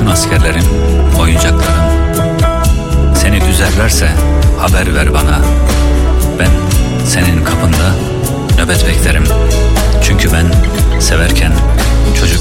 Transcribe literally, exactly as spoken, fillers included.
kurşun askerlerin, oyuncakların. Seni düzerlerse haber ver bana. Ben senin kapında nöbet beklerim. Çünkü ben severken çocuk